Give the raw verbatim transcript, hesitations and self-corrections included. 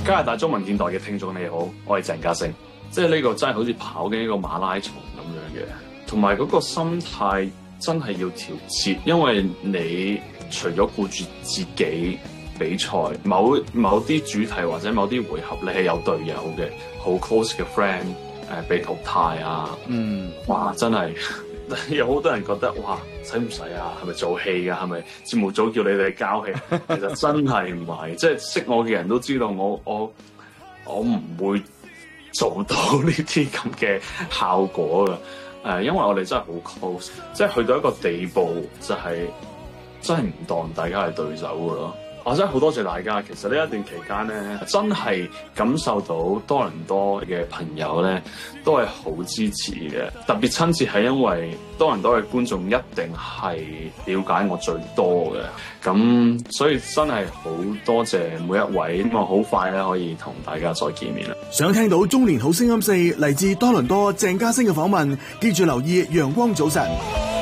加拿大中文電台嘅聽眾你好，我係鄭家星，即係呢個真係好似跑緊一個馬拉松咁樣嘅，同埋嗰個心態真係要調節，因為你除咗顧住自己比賽，某某啲主題或者某啲回合，你係有隊友嘅，好 close 嘅 friend 誒被淘汰啊，嗯，哇，真係有好多人覺得哇，使唔使啊？係咪做戲㗎？係咪節目組叫你哋交戲？其實真係唔係，即係識我嘅人都知道我我我唔會做到呢啲咁嘅效果㗎。誒、呃，因為我哋真係好 close，即係去到一個地步，就係、是、真係唔當大家係對手㗎咯。我真係好多謝大家，其實呢一段期間咧，真係感受到多倫多嘅朋友咧，都係好支持嘅。特別親切係因為多倫多嘅觀眾一定係了解我最多嘅，咁所以真係好多謝每一位，希望好快咧可以同大家再見面啦。 想聽到中年好聲音四嚟自多倫多鄭家星嘅訪問，記住留意陽光早晨。